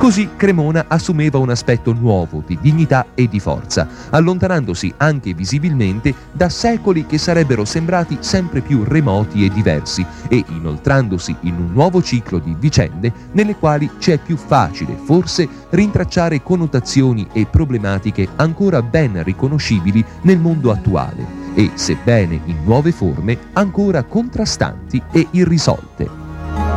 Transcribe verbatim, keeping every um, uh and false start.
Così Cremona assumeva un aspetto nuovo di dignità e di forza, allontanandosi anche visibilmente da secoli che sarebbero sembrati sempre più remoti e diversi e inoltrandosi in un nuovo ciclo di vicende nelle quali ci è più facile, forse, rintracciare connotazioni e problematiche ancora ben riconoscibili nel mondo attuale e, sebbene in nuove forme, ancora contrastanti e irrisolte.